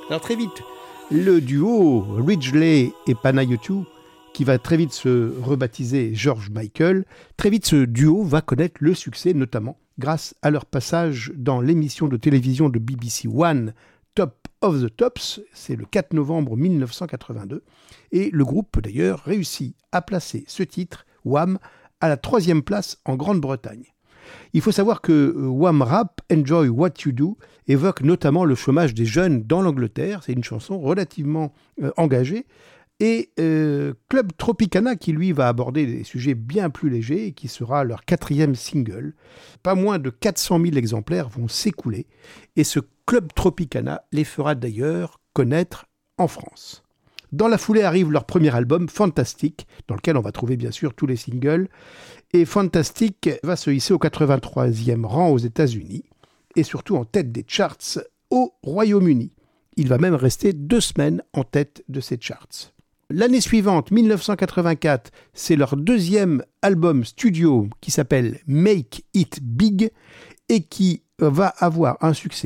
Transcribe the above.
Alors très vite, le duo Ridgeley et Panayotou, qui va très vite se rebaptiser George Michael, très vite ce duo va connaître le succès, notamment grâce à leur passage dans l'émission de télévision de BBC One, Top of the Tops, c'est le 4 novembre 1982, et le groupe d'ailleurs réussit à placer ce titre, Wham, à la 3e place en Grande-Bretagne. Il faut savoir que Wham Rap, Enjoy What You Do, évoque notamment le chômage des jeunes dans l'Angleterre. C'est une chanson relativement engagée. Et Club Tropicana, qui lui va aborder des sujets bien plus légers et qui sera leur 4e single. Pas moins de 400 000 exemplaires vont s'écouler. Et ce Club Tropicana les fera d'ailleurs connaître en France. Dans la foulée arrive leur premier album, Fantastic, dans lequel on va trouver bien sûr tous les singles. Et Fantastic va se hisser au 83e rang aux États-Unis et surtout en tête des charts au Royaume-Uni. Il va même rester 2 semaines en tête de ces charts. L'année suivante, 1984, c'est leur 2e album studio qui s'appelle Make It Big et qui va avoir un succès